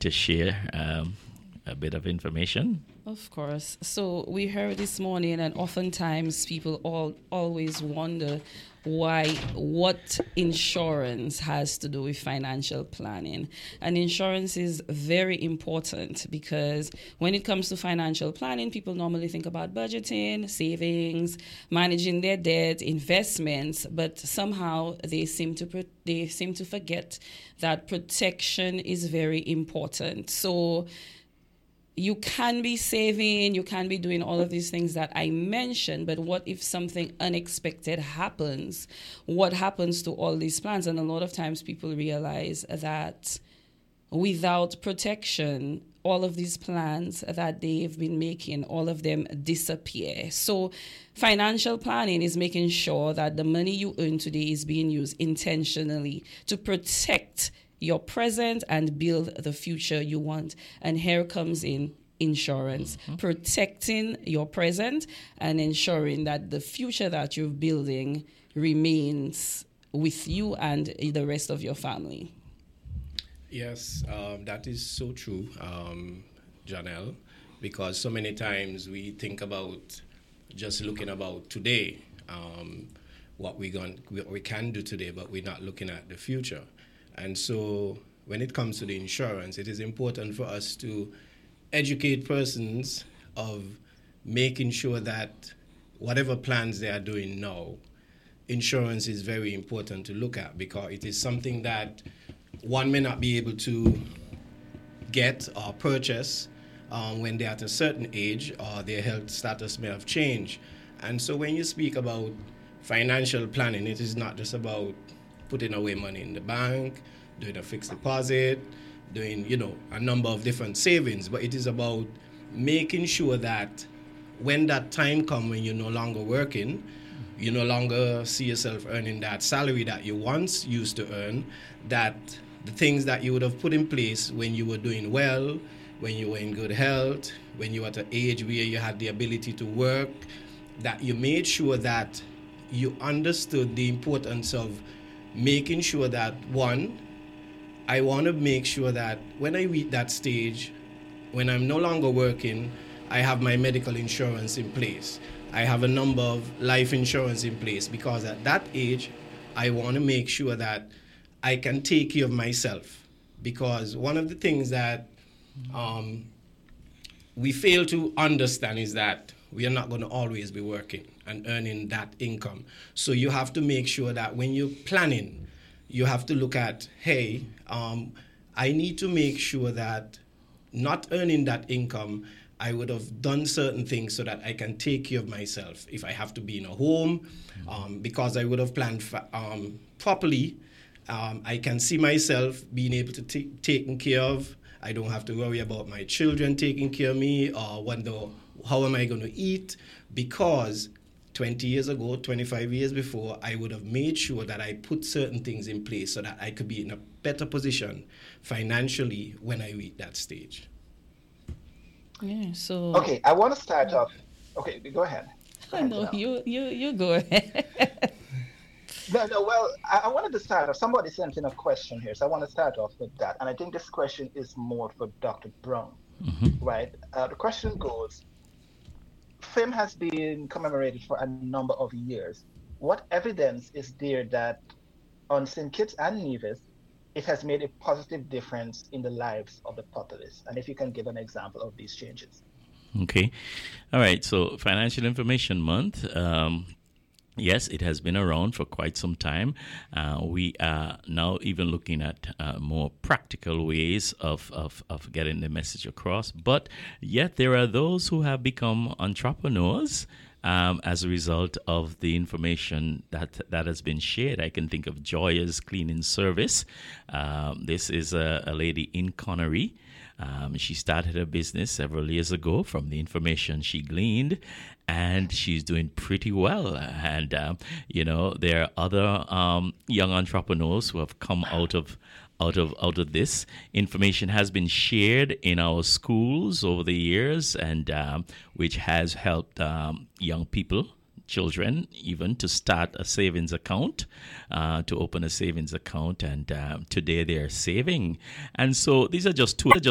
to share a bit of information? Of course. So we heard this morning, and oftentimes people always wonder what insurance has to do with financial planning. And insurance is very important because when it comes to financial planning, people normally think about budgeting, savings, managing their debt, investments, but somehow they seem to forget that protection is very important. So you can be saving, you can be doing all of these things that I mentioned, but what if something unexpected happens? What happens to all these plans? And a lot of times people realize that without protection, all of these plans that they've been making, all of them disappear. So financial planning is making sure that the money you earn today is being used intentionally to protect your present and build the future you want. And here comes in insurance, protecting your present and ensuring that the future that you're building remains with you and the rest of your family. Yes, that is so true, Janelle, because so many times we think about just looking about today, what we can do today, but we're not looking at the future. And so when it comes to the insurance, it is important for us to educate persons of making sure that whatever plans they are doing now, insurance is very important to look at because it is something that one may not be able to get or purchase when they're at a certain age or their health status may have changed. And so when you speak about financial planning, it is not just about putting away money in the bank, doing a fixed deposit, doing, a number of different savings. But it is about making sure that when that time comes when you're no longer working, you no longer see yourself earning that salary that you once used to earn, that the things that you would have put in place when you were doing well, when you were in good health, when you were at an age where you had the ability to work, that you made sure that you understood the importance of making sure that, one, I want to make sure that when I reach that stage, when I'm no longer working, I have my medical insurance in place. I have a number of life insurance in place because at that age, I want to make sure that I can take care of myself. Because one of the things that we fail to understand is that we are not going to always be working and earning that income. So you have to make sure that when you're planning, you have to look at, hey, I need to make sure that not earning that income, I would have done certain things so that I can take care of myself. If I have to be in a home, because I would have planned properly, I can see myself being able to taken care of. I don't have to worry about my children taking care of me or wonder how am I going to eat, because 20 years ago, 25 years before, I would have made sure that I put certain things in place so that I could be in a better position financially when I reach that stage. Yeah, so... Okay, I want to start off. Okay, go ahead. No, you go ahead. Well, I wanted to start off. Somebody sent in a question here, so I want to start off with that. And I think this question is more for Dr. Brown, right? The question goes, FIM has been commemorated for a number of years. What evidence is there that on St. Kitts and Nevis, it has made a positive difference in the lives of the populace? And if you can give an example of these changes. Okay. All right. So Financial Information Month, yes, it has been around for quite some time. We are now even looking at more practical ways of getting the message across. But yet there are those who have become entrepreneurs as a result of the information that has been shared. I can think of Joya's Cleaning Service. This is a lady in Connery. She started her business several years ago from the information she gleaned, and she's doing pretty well. And, there are other young entrepreneurs who have come out of this. Information has been shared in our schools over the years, and which has helped young people, children, even to start a savings account, to open a savings account, and today they're saving. And so these are just two